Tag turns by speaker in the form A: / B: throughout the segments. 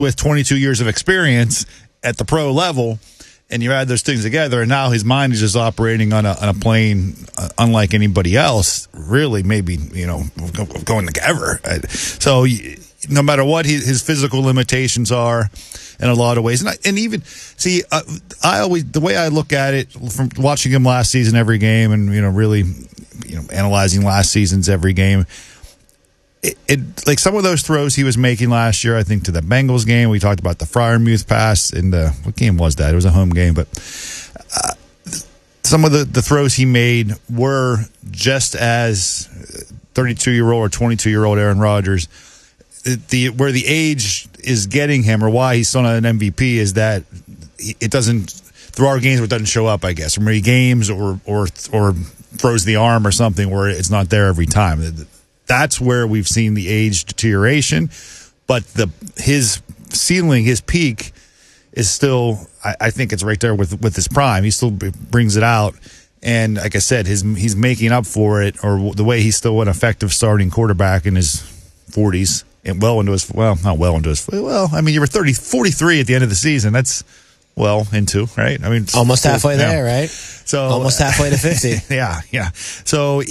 A: with 22 years of experience at the pro level, and you add those things together, and now his mind is just operating on a plane unlike anybody else, really, maybe, going ever. So no matter what his physical limitations are in a lot of ways. And even, see, the way I look at it from watching him last season every game and, really, analyzing last season's every game, it like some of those throws he was making last year, I think to the Bengals game, we talked about the Freiermuth pass in what game was that? It was a home game, but some of the throws he made were just as 32-year-old or 22-year-old Aaron Rodgers. Where the age is getting him, or why he's still not an MVP, is that it doesn't, there are games where it doesn't show up, I guess, or maybe games or throws the arm or something where it's not there every time. That's where we've seen the age deterioration, but his ceiling, his peak, is still, I think it's right there with his prime. He still brings it out, and like I said, he's making up for it, or the way he's still an effective starting quarterback in his 40s, and not well into his, you were 43 at the end of the season. That's well into, right? I mean,
B: almost halfway there, right?
A: So
B: almost halfway to 50.
A: Yeah. So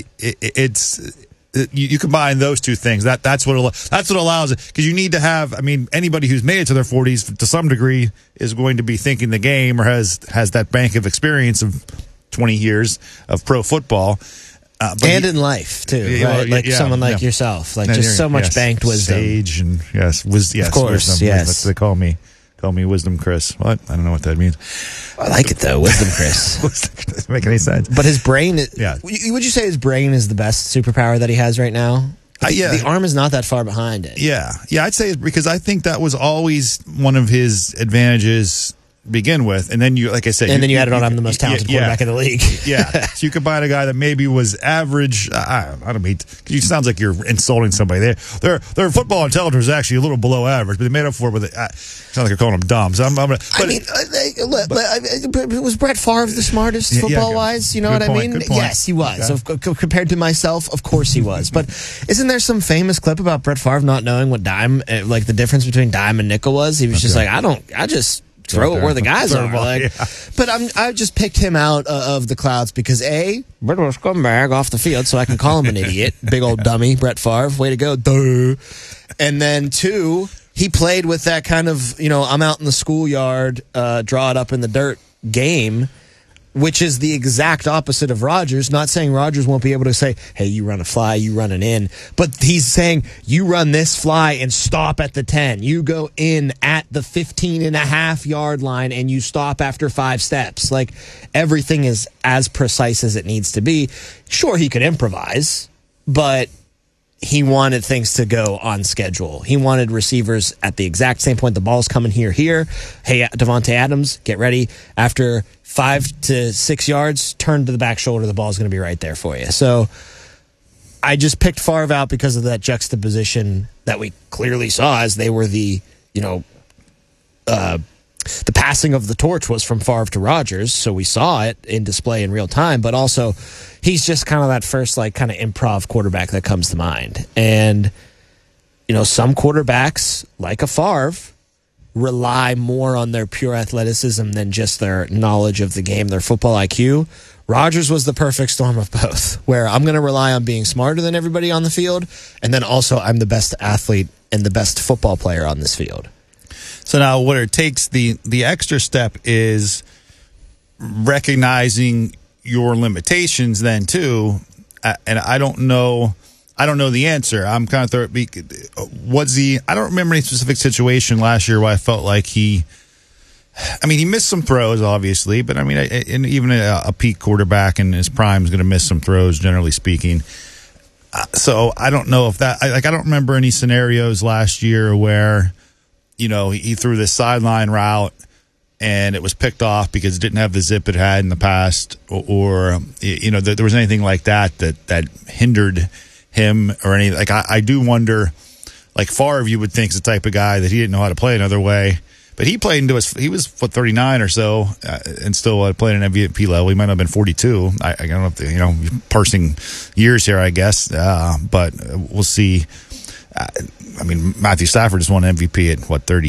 A: you combine those two things. That's what allows it, because you need to have. I mean, anybody who's made it to their 40s to some degree is going to be thinking the game, or has that bank of experience of 20 years of pro football,
B: and in life too, right? Someone like yourself, just so much banked wisdom,
A: sage, and yes, of course, wisdom.
B: Yes.
A: That's what they call me. Call me Wisdom Chris. What? I don't know what that means.
B: I like it, though. Wisdom Chris.
A: Doesn't make any sense.
B: But his brain, would you say his brain is the best superpower that he has right now? The arm is not that far behind it. Yeah, I'd say it, because I think that was always one of his advantages begin with, and then you, like I said, and then you added on, I'm the most talented quarterback in the league.
A: So you combine a guy that maybe was average. I don't mean, because it sounds like you're insulting somebody. Their football intelligence is actually a little below average, but they made up for it with it. Sounds like you're calling them dumb. So
B: was Brett Favre the smartest football wise? You know what I mean?
A: Good point.
B: Yes, he was. Okay. So, compared to myself, of course he was. But isn't there some famous clip about Brett Favre not knowing what dime, like the difference between dime and nickel was? He was just like, I just throw it where the guys are. But I just picked him out of the clouds because A, Brett was scumbag off the field, so I can call him an idiot. Big old dummy, Brett Favre. Way to go. Duh. And then 2, he played with that kind of, I'm out in the schoolyard, draw it up in the dirt game, which is the exact opposite of Rodgers. Not saying Rodgers won't be able to say, hey, you run a fly, you run an in. But he's saying, you run this fly and stop at the 10. You go in at the 15.5-yard line and you stop after 5 steps. Like, everything is as precise as it needs to be. Sure, he could improvise, but he wanted things to go on schedule. He wanted receivers at the exact same point. The ball's coming here. Hey, Devontae Adams, get ready. After 5 to 6 yards, turn to the back shoulder. The ball's going to be right there for you. So I just picked Favre out because of that juxtaposition that we clearly saw, as they were the passing of the torch was from Favre to Rodgers. So we saw it in display in real time, but also he's just kind of that first, kind of improv quarterback that comes to mind. And, some quarterbacks, like a Favre, rely more on their pure athleticism than just their knowledge of the game, their football IQ. Rodgers was the perfect storm of both, where I'm going to rely on being smarter than everybody on the field, and then also I'm the best athlete and the best football player on this field.
A: So now what it takes, the extra step is recognizing your limitations then too, and I don't know the answer. I'm kind of I don't remember any specific situation last year where I felt like he missed some throws, obviously, but and even a peak quarterback in his prime is going to miss some throws, generally speaking. So I don't know if that, I don't remember any scenarios last year where, he threw this sideline route and it was picked off because it didn't have the zip it had in the past, or there was anything like that hindered him or anything. I do wonder, Favre, you would think is the type of guy that he didn't know how to play another way, but he played he was 39 or so, and still played an MVP level. He might not have been 42. I don't know if parsing years here, I guess, but we'll see. I mean, Matthew Stafford just won MVP at, 30